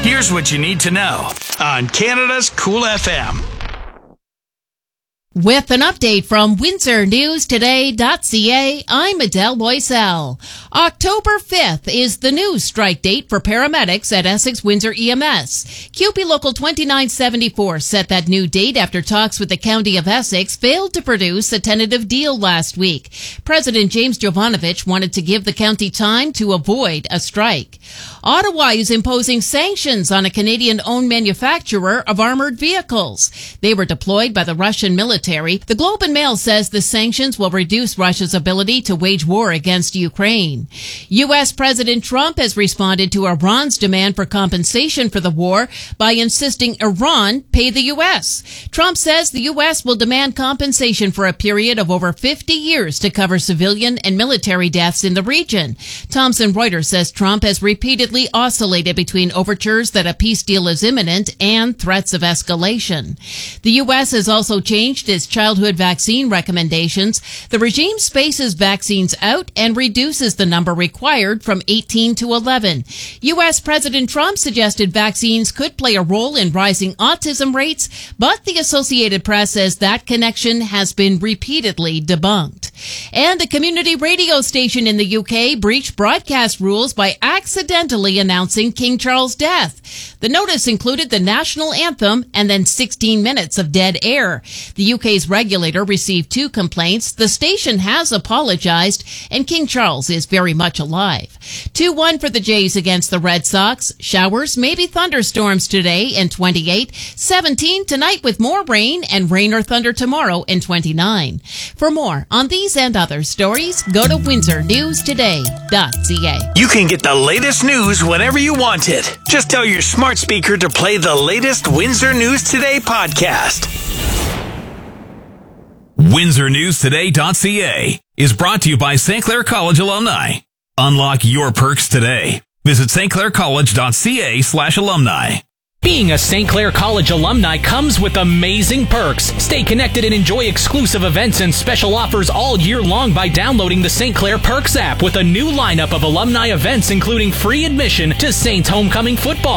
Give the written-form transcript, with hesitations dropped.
Here's what you need to know on Canada's Cool FM. With an update from WindsorNewsToday.ca, I'm Adele Loisel. October 5th is the new strike date for paramedics at Essex Windsor EMS. QP Local 2974 set that new date after talks with the County of Essex failed to produce a tentative deal last week. President James Jovanovich wanted to give the county time to avoid a strike. Ottawa is imposing sanctions on a Canadian-owned manufacturer of armored vehicles. They were deployed by the Russian military. The Globe and Mail says the sanctions will reduce Russia's ability to wage war against Ukraine. U.S. President Trump has responded to Iran's demand for compensation for the war by insisting Iran pay the U.S. Trump says the U.S. will demand compensation for a period of over 50 years to cover civilian and military deaths in the region. Thomson Reuters says Trump has repeatedly oscillated between overtures that a peace deal is imminent and threats of escalation. The U.S. has also changed its childhood vaccine recommendations. The regime spaces vaccines out and reduces the number required from 18 to 11. U.S. President Trump suggested vaccines could play a role in rising autism rates, but the Associated Press says that connection has been repeatedly debunked. And a community radio station in the UK breached broadcast rules by accidentally announcing King Charles' death. The notice included the national anthem and then 16 minutes of dead air. The UK's regulator received 2 complaints. The station has apologized, and King Charles is very much alive. 2-1 for the Jays against the Red Sox. Showers, maybe thunderstorms today and 28. 17 tonight with more rain and rain or thunder tomorrow and 29. For more on these and other stories, go to WindsorNewsToday.ca. You can get the latest news whenever you want it. Just tell your smart speaker to play the latest Windsor News Today podcast. WindsorNewsToday.ca is brought to you by St. Clair College alumni. Unlock your perks today. Visit stclaircollege.ca/alumni. Being a St. Clair College alumni comes with amazing perks. Stay connected and enjoy exclusive events and special offers all year long by downloading the St. Clair Perks app with a new lineup of alumni events including free admission to Saints homecoming football.